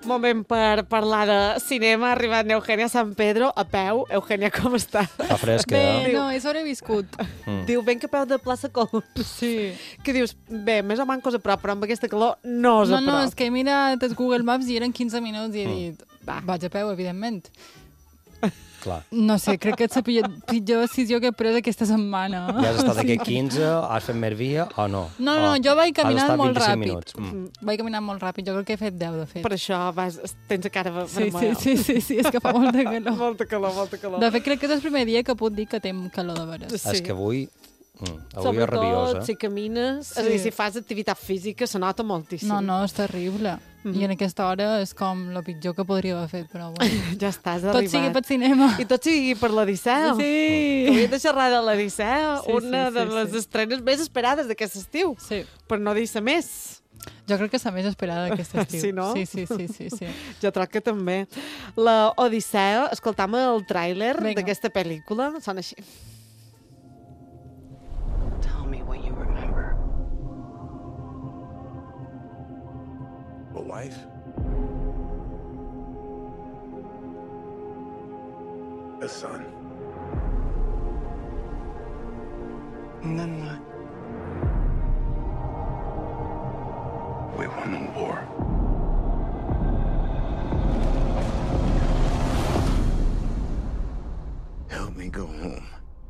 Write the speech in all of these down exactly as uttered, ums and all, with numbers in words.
Moment per parlar de cinema. Ha arribat Eugènia San Pedro a peu. Eugènia, com està? Fa fresca, Bé, eh? no, he sobreviscut. Mm. Diu, ben que a peu de plaça Colom. Sí. Que dius, bé, més o mancos a prop, però amb aquesta calor no és No, a no, prop. és que he mirat els Google Maps i eren quinze minuts i he Mm. dit, va, vaig a peu, evidentment. Clar. No sé, crec que és la pitjor, pitjor decisió que he pres aquesta setmana. Ja has estat aquí quinze, has fet més via o no? No, no, O jo vaig has caminant estat molt vint-i-cinc ràpid. minuts. Mm. Vaig caminant molt ràpid, jo crec que he fet deu, de fet. Per això vas, tens la cara Sí, vermella. sí, sí, sí, sí, és que fa molta calor. Molta calor, molta calor. De fet, crec que és el primer dia que puc dir que tinc calor de veres. És que avui... Mm, avui és Sobretot, rabiosa. si camines, Sí. és a dir, si fas activitat física, se nota moltíssim. No, no, és terrible. Mhm. I en aquesta hora és com el pitjor que podria haver fet, però bueno. Ja estàs Tot arribat. sigui per cinema. I tot sigui per l'Odisseu. Que Sí. hauríem de xerrar de l'Odisseu, Sí, una sí, de sí, les sí. estrenes més esperades d'aquest estiu, Sí. per no dir-se més. Jo crec que és la més esperada d'aquest estiu. Sí, no? Sí, sí, sí, sí, sí. Jo troc que també. La Odisseu, escoltam el tràiler Vinga. d'aquesta pel·lícula, sona així. Tell me what you remember. A wife? A son? And then what? We won the war. Help me go home.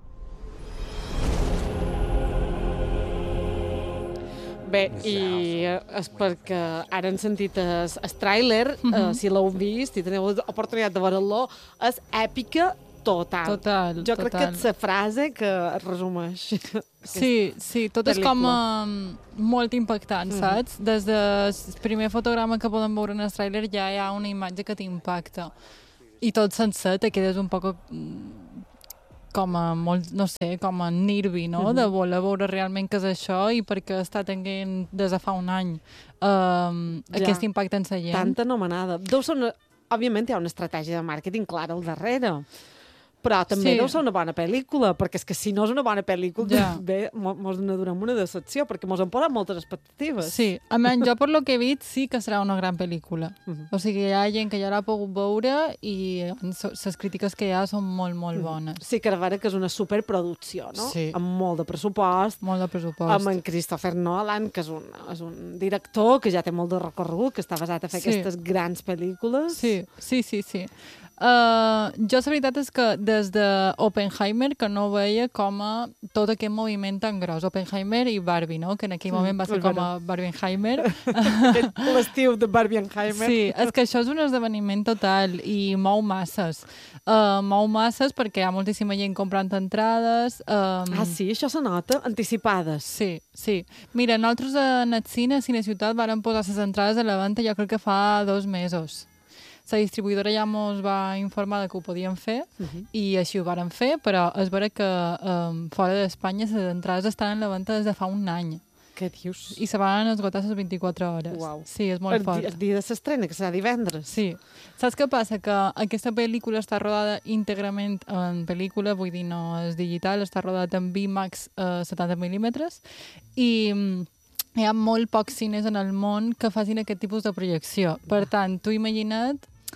Bé, i eh, és perquè ara han sentit el, el tràiler, Mhm. eh, si l'heu vist i teniu l'oportunitat de veure-lo, és èpica total. Total, Jo crec que total. és la frase que es resumeix. Sí, sí, tot és com um, molt impactant, Mhm. saps? Des del primer fotograma que podem veure en el tràiler ja hi ha una imatge que t'impacta. I tot sencer te quedes un poc mm, com a molt, no sé, com a nervi, no? Mhm. De voler veure realment què és això i perquè està tenint des de fa un any um, Ja. aquest impacte en la gent. Tanta anomenada. Deu ser una... Òbviament hi ha una estratègia de màrqueting clara al darrere, però també Sí. deu ser una bona pel·lícula, perquè és que si no és una bona pel·lícula, Ja. bé, mo- mos n'adonem una decepció, perquè mos han posat moltes expectatives. Sí, almenys jo per lo que he vist sí que serà una gran pel·lícula. Mhm. O sigui, hi ha gent que ja l'ha pogut veure i les crítiques que hi ha són molt, molt bones. Sí que era vera que és una superproducció, no? Sí. Amb molt de pressupost, Molt de pressupost. amb en Christopher Nolan, que és un, és un director que ja té molt de recorregut, que està basat a fer Sí. aquestes grans pel·lícules. Sí, sí, sí, sí. Uh, jo la veritat és que des de Oppenheimer que no veia com a tot aquest moviment tan gros. Oppenheimer i Barbie, no? Que en aquell Mm, moment va ser és com vera. a Barbenheimer. L'estiu de Barbenheimer. Sí, és que això és un esdeveniment total i mou masses. Uh, mou masses perquè hi ha moltíssima gent comprant entrades. Um, Ah, sí? Això se nota? Anticipades. Sí, sí. Mira, nosaltres a Netcine, a Cine Ciutat, vàrem posar les entrades a la venda jo crec que fa dos mesos. La distribuïdora ja ens va informar de que ho podíem fer Uh -huh. i així ho vàrem fer, però és vera que um, fora d'Espanya les entrades estan en la venda des de fa un any Què dius? i se van esgotar les vint-i-quatre hores. Uau. Sí, és molt el, fort. di- el dia de l'estrena, que serà divendres. Sí. Saps què passa? Que aquesta pel·lícula està rodada íntegrament en pel·lícula, vull dir, no és digital, està rodat en IMAX eh, setanta mil·límetres i mm, hi ha molt pocs cines en el món que facin aquest tipus de projecció. Per tant, tu imagina't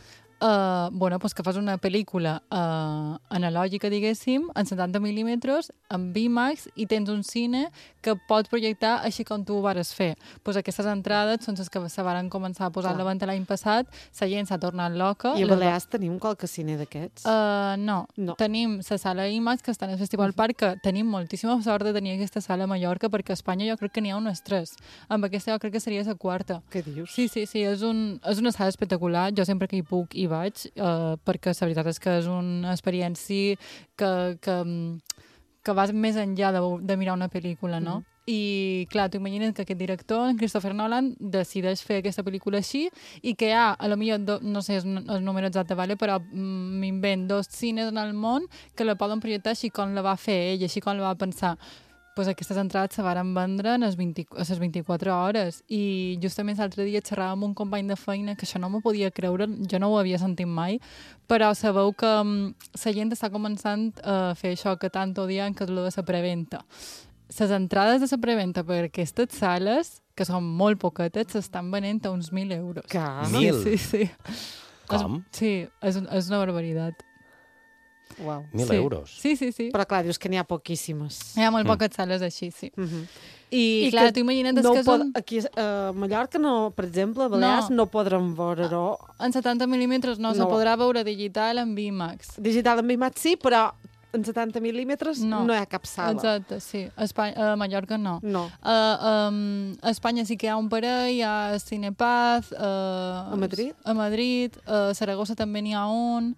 Uh, bueno, pues que fas una pel·lícula uh, analògica, diguéssim, en setanta mil·límetres, amb IMAX, i tens un cine que pot projectar així com tu ho vares fer. Pues aquestes entrades són les que se varen començar a posar a la venda l'any passat, la gent s'ha tornat loca. I a les va- Balears tenim qualque cine d'aquests? Uh, no. No. Tenim la sala IMAX que està en el Festival Parc, que tenim moltíssima sort de tenir aquesta sala a Mallorca, perquè a Espanya jo crec que n'hi ha unes tres. Amb aquesta jo crec que seria la quarta. Què dius? Sí, sí, sí, és, un, és una sala espectacular. Jo sempre que hi puc hi vaig, uh, perquè la veritat és que és una experiència que, que, que vas més enllà de, de mirar una pel·lícula, no? Mm. I, clar, t'ho imagines que aquest director, en Christopher Nolan, decideix fer aquesta pel·lícula així i que hi ha, a lo millor, do, no sé el, el número exacte, vale? Però mm, m'invent dos cines en el món que la poden projectar així com la va fer ell, així com la va pensar. Pues aquestes entrades se varen vendre en les, vint, a les vint-i-quatre hores i justament l'altre dia xerrava amb un company de feina que això no m'ho podia creure, jo no ho havia sentit mai, però sabeu que um, la gent està començant a fer això que tant odien, que és el de la preventa. Les entrades de la preventa per aquestes sales que són molt poquetes, s'estan venent a uns mil euros. Que... Mil? Sí, sí. Com? És, sí, és, és una barbaritat. Uau. Mil sí. euros? Sí, sí, sí. Però clar, dius que n'hi ha poquíssimes. Hi ha molt Mm. poques sales així, sí. Uh -huh. I, I clar, que tu imagina't no que pod... són... Aquí a Mallorca, no, per exemple, a Balears, no, no podrem veure-ho. En setanta mil·límetres no, no, se No. podrà veure digital en IMAX. Digital en IMAX sí, però en setanta mil·límetres no. no hi ha cap sala. Exacte, sí. A, Espanya, a Mallorca no. No. A, um, a Espanya sí que hi ha un parell, hi ha Cinepaz. Uh, A Madrid? A Madrid. A Saragossa també n'hi ha un.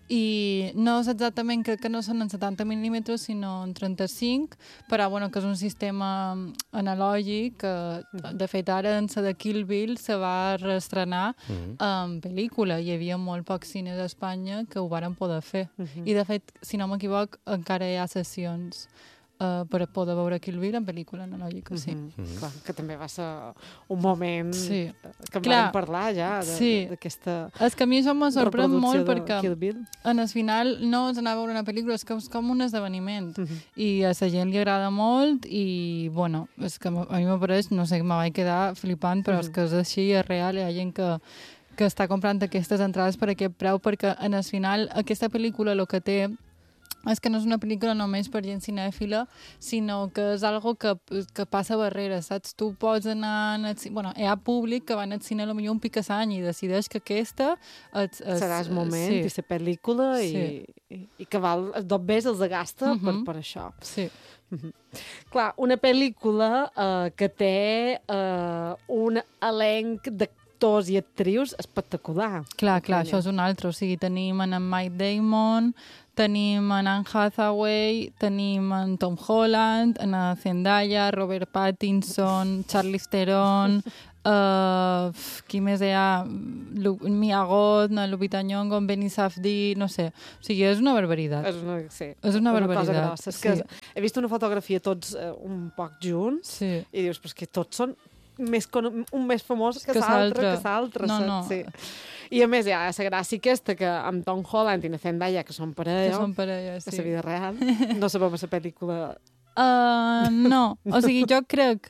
I no és exactament que, que no són en setanta mil·límetres, sinó en trenta-cinc, però bueno, que és un sistema analògic que, de fet, ara en la de Kill Bill se va reestrenar Mm -hmm. en pel·lícula. Hi havia molt pocs cines a Espanya que ho varen poder fer. Uh -huh. I, de fet, si no m'equivoc, encara hi ha sessions uh, per poder veure Kill Bill en pel·lícula analògica, sí. Uh -huh. Uh -huh. Clar, que també va ser un moment Sí. que en Clar. vam parlar ja Sí. d'aquesta És que a mi això me sorprèn molt reproducció de perquè Kill Bill. en el final no és anar a veure una pel·lícula, és que és com un esdeveniment. Uh -huh. I a la gent li agrada molt i, bueno, és que a mi m'apareix, no sé, me vaig quedar flipant, però Uh -huh. és que és així, és real, hi ha gent que, que està comprant aquestes entrades per aquest preu, perquè en el final aquesta pel·lícula el que té és que no és una pel·lícula només per gent cinèfila, sinó que és algo que, que passa barreres, saps? Tu pots anar... Al, bueno, hi ha públic que va al cine potser un picassany i decideix que aquesta... És, és, Serà el moment sí. i la pel·lícula Sí. i, i, i que val, els dobbers els gasta Uh -huh. per, per això. Sí. Uh -huh. Clar, una pel·lícula uh, que té uh, un elenc d'actors i actrius espectacular. Clar, clar, Aquella. això és un altre. O sigui, tenim en Matt Damon, tenim en Anne Hathaway, tenim en Tom Holland, en Zendaya, Robert Pattinson, Charlize Theron, uh, qui més hi ha? Lu Mia Goth, Lupita Nyong'o, Benny Safdie, no sé. O sigui, és una barbaritat. És una, sí, És una cosa barbaritat, grossa. És sí. que he vist una fotografia tots uh, un poc junts Sí. i dius, però és que tots són més con un més famós que, Que l'altre, s'altre. que l'altre. No, saps? no. Sí. I a més hi ha la gràcia aquesta que amb Tom Holland i la Zendaya, que són Que parella, són parelles, a sí. la vida real, no sabem a la pel·lícula. Uh, no, o sigui, jo crec...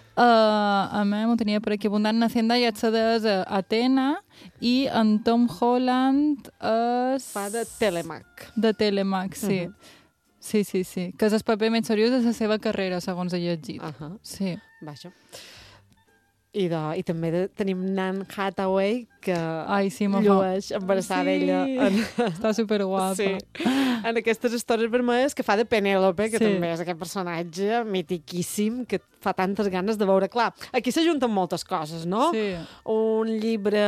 Uh, a mi m'ho tenia per aquí abundant. Na Zendaya accedeix a Atena i en Tom Holland és... Fa de Telemac. De Telemac, sí. Uh -huh. Sí, sí, sí. Que és el paper més seriós de la seva carrera, segons he llegit. Uh -huh. Sí. Vaja. I, de, i també de, tenim Nan Hathaway, que Ai, sí, me fa- llueix embarassada Sí. ella en, Està superguapa. sí, en aquestes històries vermelles que fa de Penélope, que Sí. també és aquest personatge mitiquíssim que et fa tantes ganes de veure. Clar, aquí s'ajunten moltes coses, no? Sí. Un llibre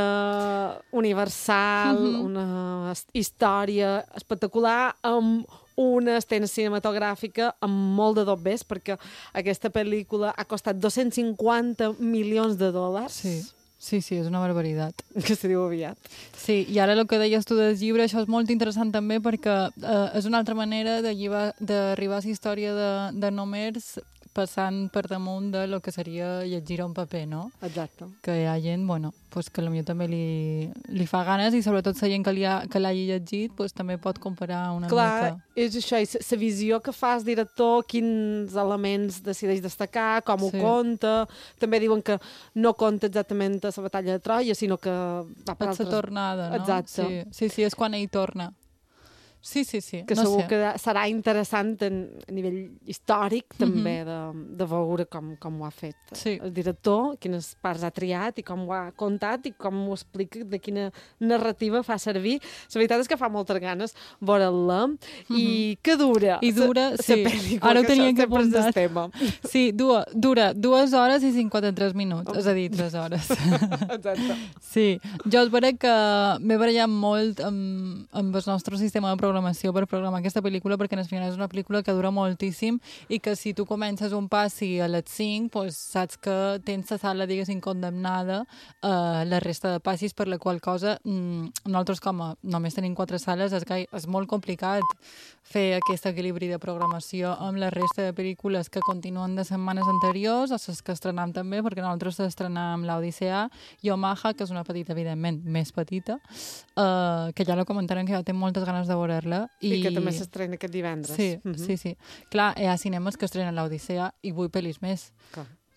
universal, Mhm. una his- història espectacular amb una escena cinematogràfica amb molt de dobbers, perquè aquesta pel·lícula ha costat dos-cents cinquanta milions de dòlars, Sí. Sí, sí, és una barbaritat. que se diu aviat. Sí, i ara el que deies tu del llibre, això és molt interessant també perquè eh, és una altra manera de llibar- d'arribar a la història de, de només passant per damunt de lo que seria llegir un paper, no? Exacte. Que hi ha gent, bueno, pues que potser també li, li fa ganes i sobretot la gent que li ha, que l'hagi llegit pues, també pot comparar una Clar, mica. és això, i la visió que fa el director, quins elements decideix destacar, com Sí. ho conta. També diuen que no conta exactament a la batalla de Troia, sinó que va per És la altres... tornada, no? Exacte. Sí, sí, sí, és quan ell torna. Sí, sí, sí. Que no segur sé. que serà interessant en, a nivell històric també de, de veure com, com ho ha fet Sí. el director, quines parts ha triat i com ho ha contat i com ho explica, de quina narrativa fa servir. La veritat és que fa moltes ganes veure-la. I que dura? I dura, sa, sí. sa pel·lícula, Ara ho que tenia això que sempre és el apuntar. tema. Sí, dura, dura dues hores i cinquanta-tres minuts, és a dir, tres hores. Exacte. Sí, jo és vera que m'he barallat molt amb, amb el nostre sistema de programació per programar aquesta pel·lícula, perquè al final és una pel·lícula que dura moltíssim i que si tu comences un passi a les cinc, pues, saps que tens la sala, diguéssim, condemnada a la resta de passis, per la qual cosa mmm, nosaltres com a només tenim quatre sales és, que és molt complicat fer aquest equilibri de programació amb la resta de pel·lícules que continuen de setmanes anteriors o les que estrenem també, perquè nosaltres estrenem l'Odissea i Omaha, que és una petita, evidentment, més petita, uh, que ja la comentarem, que ja tinc moltes ganes de veure-la. I, I que també s'estrena aquest divendres. Sí, Mhm. sí, sí. Clar, hi ha cinemes que estrenen l'Odissea i vull pel·lis més. Clar.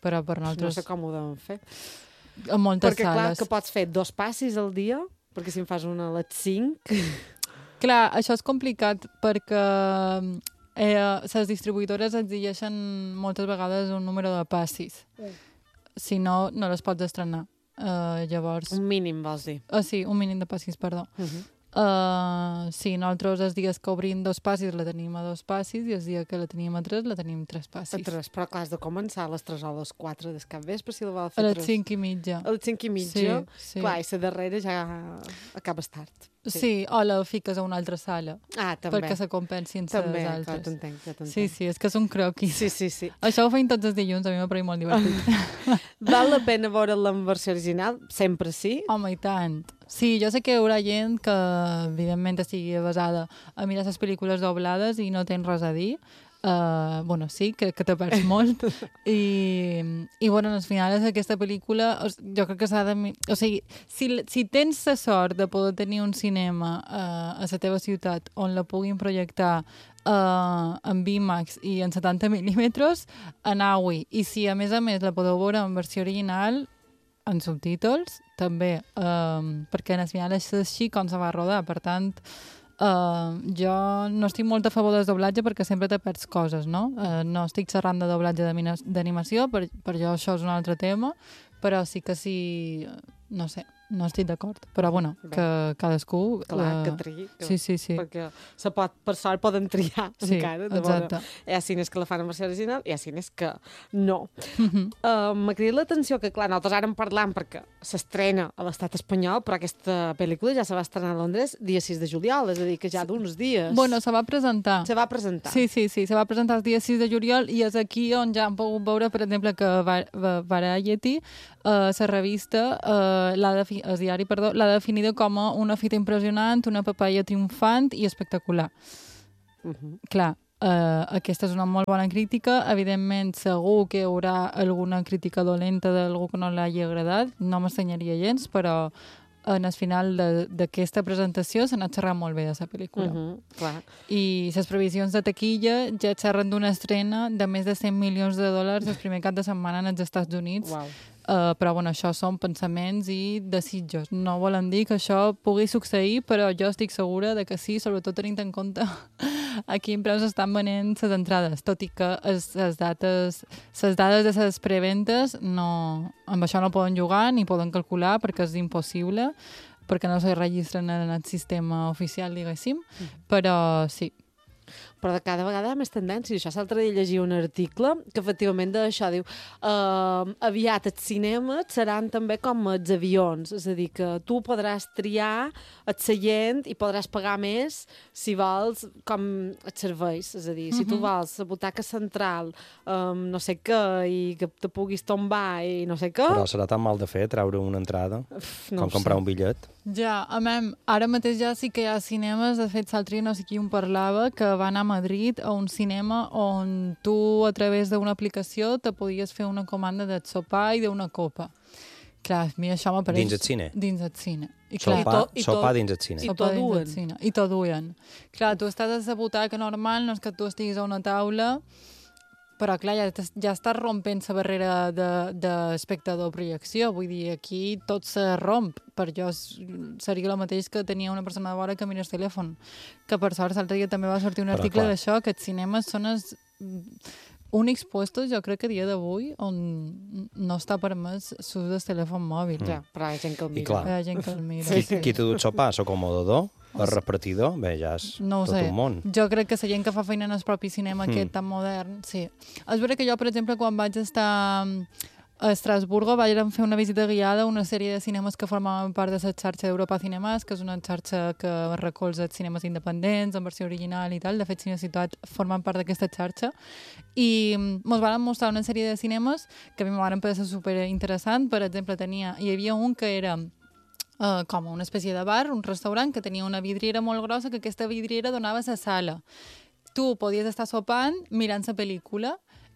però per No nosaltres... sé com ho deuen fer. A moltes Perquè, clar, sales. que pots fer dos passis al dia, perquè si en fas una a les cinc... Clar, això és complicat perquè eh, les distribuïdores exigeixen moltes vegades un número de passis. Mm. Si no, no les pots estrenar. Uh, llavors... Un mínim, vols dir. Ah, sí, un mínim de passis, perdó. Uh -huh. Uh, sí, nosaltres els dies que obrim dos passis la tenim a dos passis i els dies que la tenim a tres la tenim tres passis. A tres, però clar, has de començar a les tres o a les quatre des cap vespre, si la vol A fer les tres. cinc i mitja. A les cinc i mitja. Sí, sí. Clar, i la darrera ja acabes tard. Sí. sí, o la fiques a una altra sala. Ah, també. Perquè se compensin També, les clar, altres. t'entenc, ja t'entenc. Sí, sí, és que és un croquis. Sí, sí, sí. Això ho feim tots els dilluns, a mi m'ha parit molt divertit. Val la pena veure-la en versió original? Sempre sí? Home, i tant. Sí, jo sé que hi haurà gent que, evidentment, estigui basada a mirar les pel·lícules doblades i no tens res a dir. Uh, bueno, sí, que, que te perds molt. I, i bueno, al final és aquesta pel·lícula, jo crec que s'ha de... O sigui, si, si tens la sort de poder tenir un cinema uh, a la teva ciutat on la puguin projectar uh, en IMAX i en setanta mil·límetres, anau-hi. I si, a més a més, la podeu veure en versió original, en subtítols, també, um, perquè al final és així com se va rodar, per tant... Uh, jo no estic molt a favor del doblatge perquè sempre te perds coses, no? Uh, no estic xerrant de doblatge d'animació, per, per jo això és un altre tema, però sí que sí... No sé, no estic d'acord. Però, bueno, Bé. que cadascú... Clar, uh, que triï. Que... Sí, sí, sí. Perquè se pot, per sort poden triar Sí, encara. De exacte. veure. Hi ha cines que la fan en versió original i hi ha cines que no. Uh -huh. Uh, M'ha cridat l'atenció que, clar, nosaltres ara en parlam perquè s'estrena a l'estat espanyol, però aquesta pel·lícula ja se va estrenar a Londres dia sis de juliol, és a dir, que ja d'uns dies. Bueno, se va presentar. Se va presentar. Sí, sí, sí, se va presentar el dia sis de juliol i és aquí on ja hem pogut veure, per exemple, que Va- Va- Variety, uh, la revista, uh, l'ha defi- el diari, perdó, l'ha definida com a una fita impressionant, una papaia triomfant i espectacular. Uh -huh. Clar, uh, aquesta és una molt bona crítica. Evidentment, segur que hi haurà alguna crítica dolenta d'algú que no l'hagi agradat. No m'estranyaria gens, però en el final de- d'aquesta presentació s'ha anat xerrant molt bé de la pel·lícula. Uh -huh. Clar. I les previsions de taquilla ja xerren d'una estrena de més de cent milions de dòlars el primer cap de setmana en els Estats Units. Uau. Uh, però bueno, això són pensaments i desitjos. No volen dir que això pugui succeir, però jo estic segura de que sí, sobretot tenint en compte a quin preu s'estan venent les entrades, tot i que les dates, les dades de les preventes no, amb això no poden jugar ni poden calcular perquè és impossible, perquè no se registren en el sistema oficial, diguéssim, però sí. Però de cada vegada hi ha més tendència. Això l'altre dia llegia un article que efectivament d'això diu uh, aviat els cinemes seran també com els avions, és a dir, que tu podràs triar el seient i podràs pagar més si vols com els serveis, és a dir, si tu vols la butaca central, um, no sé què, i que te puguis tombar i no sé què... Però serà tan mal de fer treure una entrada Uf, no com ho comprar sé. un bitllet. Ja, a mem, ara mateix ja sí que hi ha cinemes, de fet l'altre dia no sé qui em parlava, que va anar a Madrid a un cinema on tu a través d'una aplicació te podies fer una comanda de sopar i d'una copa. Clar, a mi això m'apareix... Dins el cine? Dins el cine. I clar, Sopar, tot- i tot- sopar dins el cine. i sopar t'ho dins duen. el cine. I t'ho duen. Clar, tu estàs a la butaca normal, no és que tu estiguis a una taula, però clar, ja, t'es- ja estàs rompent la barrera de, de espectador-projecció. Vull dir, aquí tot se romp. Per jo s- seria el mateix que tenia una persona de vora que mira el telèfon. Que per sort l'altre dia també va sortir un Però, article clar. d'això, que els cinemes són els únics puestos, jo crec que a dia d'avui, on no està permès l'ús del telèfon mòbil. Ja, però hi ha gent que el I mira. clar. Hi ha gent que el mira. Qui, qui t'ha dut sopar? S'acomodador? El repartidor? Bé, ja és No ho tot sé. un món. Jo crec que la gent que fa feina en el propi cinema aquest Mm. tan modern, sí. És veritat que jo, per exemple, quan vaig estar a Estrasburgo vaig fer una visita guiada a una sèrie de cinemes que formaven part de la xarxa d'Europa Cinemas, que és una xarxa que recolza els cinemes independents, en versió original i tal. De fet, Cine Ciutat formen part d'aquesta xarxa. I ens van mostrar una sèrie de cinemes que a mi m'ho van parecer superinteressant. Per exemple, tenia, hi havia un que era Uh, com una espècie de bar, un restaurant que tenia una vidriera molt grossa, que aquesta vidriera donava a la sala. Tu podies estar sopant mirant la pel·lícula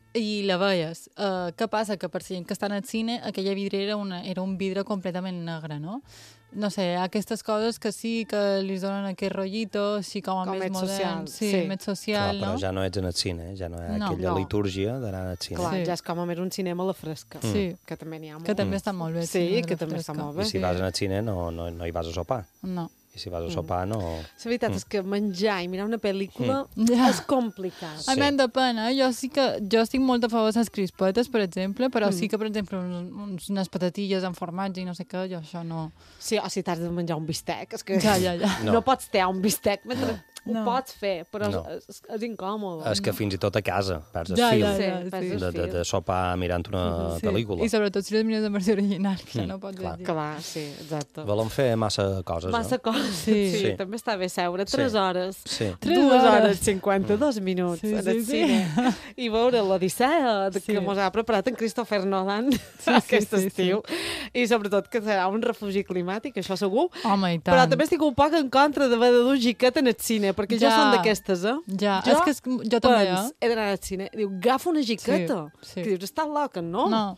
i la veies. Uh, què passa? Que per la gent que està al cine, aquella vidriera era, una, era un vidre completament negre, no? No sé, aquestes coses que sí que li donen aquest rotllito, així com a Com més més modern. social, Sí, sí. més Clar, social, però no? ja no ets en el cine, ja no hi ha No. aquella No. litúrgia d'anar al cine. Clar, Sí. ja és com a més un cinema a la fresca. Sí. Que també n'hi ha molt. Que també està molt bé. Sí, sí, que la també està fresca. molt bé. I si vas al cine no, no, no hi vas a sopar. No. I si vas a sopar no... La veritat és que menjar i mirar una pel·lícula Ja. és complicat. A mi em depèn, eh? Jo sí que... Jo estic molt a favor de les crispetes, per exemple, però Mm. sí que, per exemple, uns, uns, unes patatilles amb formatge i no sé què, jo això no... Sí, o si t'has de menjar un bistec, és que Ja, ja, ja. no, No. pots tear un bistec mentre ho No. pots fer, però No. és, és, és incòmode. És que fins i tot a casa perds el Ja, fil ja, Sí, ja, perds sí. el de, de, fil. de sopar mirant una Sí. pel·lícula. I sobretot si les mires en versió original, que ja no pots Clar. llegir. Clar, sí, exacte. Volen fer massa coses, Massa eh? coses. Sí. Sí, Sí. també està bé seure tres Sí. hores. Sí. Tres Dues hores. hores, cinquanta-dos minuts Sí, en sí, el sí. cine. I veure l'Odissea de- Sí. que mos ha preparat en Christopher Nolan aquest sí, sí. estiu. I sobretot que serà un refugi climàtic, això segur. Home, i tant. Però també estic un poc en contra d'haver de dur jiqueta en el cine, perquè ja, Ja. són d'aquestes, eh? Ja, Jo és que és, jo també, Pens, eh? he d'anar al cine. Diu, agafa una jiqueta. Sí, sí. Que dius, estàs loca, no? No.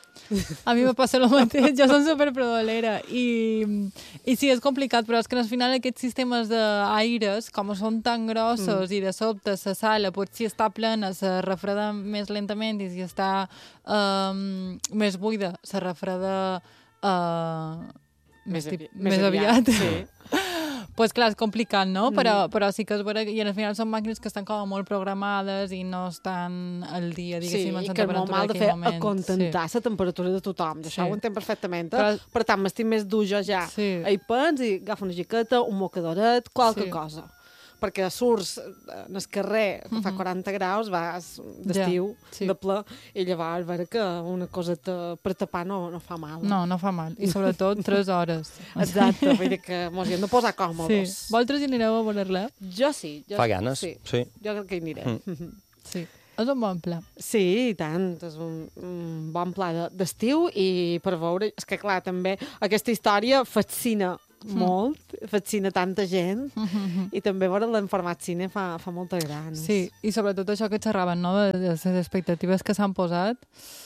A mi me passa el mateix, jo som superprodolera i, i sí, és complicat, però és que al final aquests sistemes d'aires, com són tan grossos mm. i de sobte la sala potser està plena, se refreda més lentament i si està um, més buida, se refreda uh, més, avi- més, més aviat. Sí. Pues clar, és complicat, no? Mm. Però, però sí que és vera que i al final són màquines que estan com a molt programades i no estan al dia, Sí, diguéssim, i en la que és molt temperatura mal de d'aquell fer moment. acontentar la temperatura de tothom. Això Sí. ho entenc perfectament. Eh? Però- Per tant, m'estic més dur jo ja. Sí. Hi pens i agafa una jiqueta, un mocadoret, qualque Sí. cosa. Perquè surts en el carrer, que fa quaranta graus, vas d'estiu, Ja, sí. de ple, i llavors veure que una coseta per tapar no, no fa mal. No, no fa mal. I sobretot tres hores. Exacte, vull dir que mos hi hem de posar Sí. còmodes. Vosaltres hi anireu a veure-la? Jo sí. Jo, Fa ganes, Sí. sí. Jo crec que hi aniré. Mm. Sí. És un bon pla. Sí, i tant. És un, un bon pla de- d'estiu i per veure... És que, clar, també aquesta història fascina molt, fascina tanta gent i també veure-la en format cine fa, fa moltes ganes. Sí, i sobretot això que xerraven, no?, de, de les expectatives que s'han posat.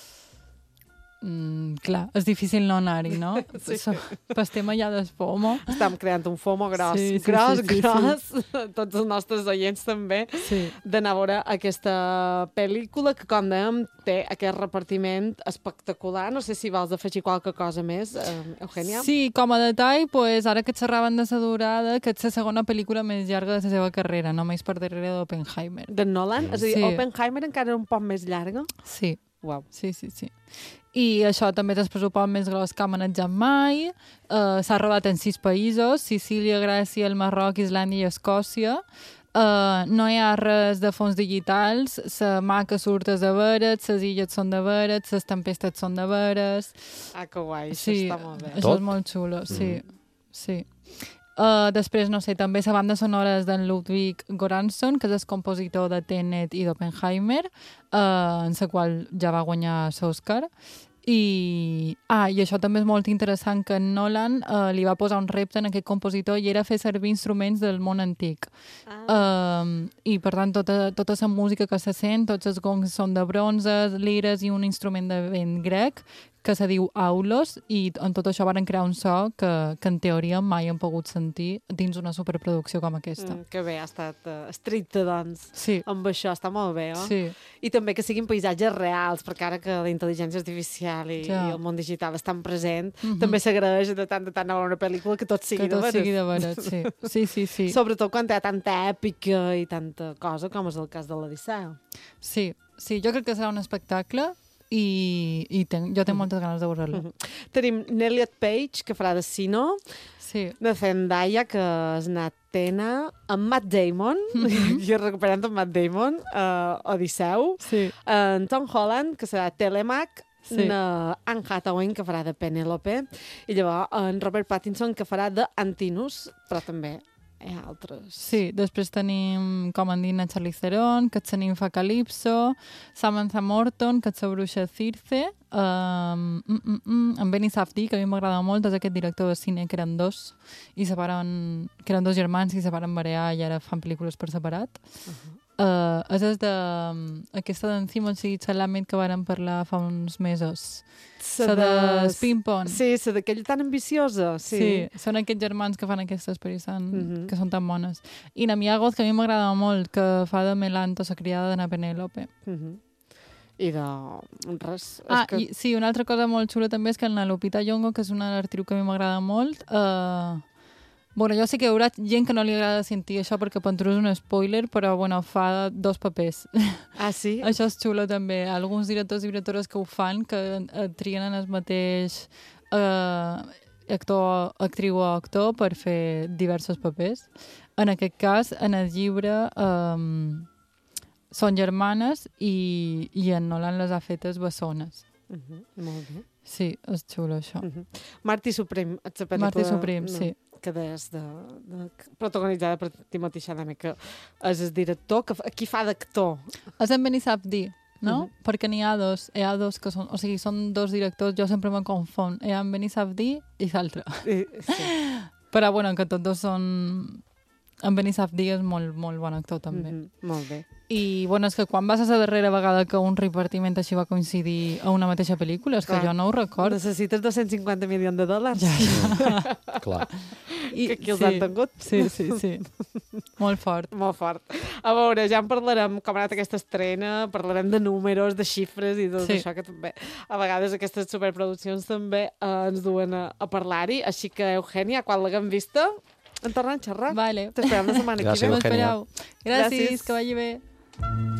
Mm, clar, és difícil no anar-hi, no? Sí. So, pel tema ja del FOMO. Estem creant un FOMO gros, Sí, sí, gros, sí, sí, gros. Tots els nostres oients també Sí. d'anar a veure aquesta pel·lícula que, com dèiem, té aquest repartiment espectacular. No sé si vols afegir qualque cosa més, eh, Eugènia. Sí, com a detall, pues, ara que xerraven de la durada, que és la segona pel·lícula més llarga de la seva carrera, només per darrere d'Oppenheimer. De Nolan? És a dir, Sí. Oppenheimer encara era un poc més llarga? Sí. Uau. Sí, sí, sí. I això també és el pressupost més gros que ha manejat mai. Uh, S'ha robat en sis països, Sicília, Grècia, el Marroc, Islàndia i Escòcia. Uh, no hi ha res de fons digitals, la mà que surt és de veres, les illes són de veres, les tempestes són de veres. Ah, que guai, això Sí, està molt bé. això Tot? és molt xulo, sí. sí. Uh, després, no sé, també la banda sonora és d'en Ludwig Göransson, que és el compositor de Tenet i d'Oppenheimer, uh, en la qual ja va guanyar l'Oscar. I, ah, I això també és molt interessant, que Nolan uh, li va posar un repte en aquest compositor i era fer servir instruments del món antic. Ah. Um, I, per tant, tota, tota la música que se sent, tots els gongs són de bronze, lires i un instrument de vent grec, que se diu aulos, i en tot això van crear un so que, que en teoria mai hem pogut sentir dins una superproducció com aquesta. Mm, que bé, ha estat uh, estricte, doncs, Sí, amb això, està molt bé, oh? sí, I també que siguin paisatges reals, perquè ara que la intel·ligència artificial i, Ja. i el món digital estan present, Mhm. també s'agraeix de tant de tant a veure una pel·lícula que tot sigui que tot de veres. sigui de veres, sí. Sí, sí, sí. Sobretot quan hi ha tanta èpica i tanta cosa, com és el cas de l'Odissea. Sí, sí, jo crec que serà un espectacle i, i tenc, jo tinc moltes ganes de veure-lo. Tenim Elliot Page, que farà de Sino, Sí, de Zendaya, que és Natena, amb Matt Damon, i recuperant amb Matt Damon, uh, Odisseu, sí, en Tom Holland, que serà Telemac, Sí. na Anne Hathaway, que farà de Penélope, i llavors en Robert Pattinson, que farà de Antinous, però també hi ha altres. sí. Després tenim, com han dit, a Charlize Theron, que és la ninfa Calypso, Samantha Morton, que és la bruixa Circe, um, mm, mm, mm, en Benny Safdie, que a mi m'agrada molt, és aquest director de cine que eren dos, i se varen, que eren dos germans i se varen marear i ara fan pel·lícules per separat. Uh, és el de... Um, aquesta d'en Simon Sigit Salamet que vàrem parlar fa uns mesos. La de Spin-Pong. Sí, la d'aquella tan ambiciosa. Sí. sí, són aquests germans que fan aquestes pel·lis tan, Mhm. que són tan bones. I na Mia Goth, que a mi m'agrada molt, que fa de Melanto, la criada de na Penélope. Mhm. I de res. Ah, és que... i, sí, una altra cosa molt xula també és que la Lupita Nyong'o, que és una actriu que a mi m'agrada molt, eh... bueno, jo sé que hi haurà gent que no li agrada sentir això perquè per és un spoiler, però bueno, fa dos papers. Ah, sí? Això és xulo també. Alguns directors i directores que ho fan, que eh, trien en el mateix eh, actor, actriu o actor per fer diversos papers. En aquest cas, en el llibre eh, són germanes i, i en Nolan les ha fetes bessones. Uh -huh. Molt bé. Sí, és xulo això. Uh -huh. Martí Suprem, et pel·lícula... Martí Suprem, no, sí. Que és de, de, protagonitzada per Timothy Chalamet, que és el director, que aquí fa d'actor. És en Benny Safdie, no? Uh -huh. Perquè n'hi ha dos, hi ha dos que són, o sigui, són dos directors, jo sempre me'n confon. Hi ha en Benny Safdie i l'altre. I, sí. Però bueno, que tots dos són... En Benny Safdie és molt, molt bon actor també. Mm -hmm. Molt bé. I bueno, és que quan va ser la darrera vegada que un repartiment així va coincidir a una mateixa pel·lícula? És que Clar. jo no ho record. Necessites dos-cents cinquanta milions de dòlars. Ja, ja. Clar. I, Que aquí els sí, han tingut. Sí, sí, sí. Molt fort. Molt fort. A veure, ja en parlarem com ha anat aquesta estrena, parlarem de números, de xifres i tot Sí. això, que també a vegades aquestes superproduccions també eh, ens duen a, a parlar-hi. Així que, Eugènia, quan l'haguem vista, en tornem a xerrar. Vale. T'esperem la setmana que Gràcies, ve. Eugènia. M'espereu. Gràcies, Gràcies. que vagi bé.